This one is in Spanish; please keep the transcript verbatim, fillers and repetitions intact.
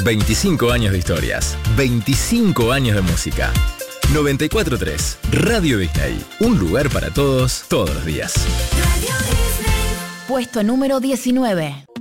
veinticinco años de historias, veinticinco años de música. noventa y cuatro punto tres Radio Disney. Un lugar para todos, todos los días. Puesto número diecinueve.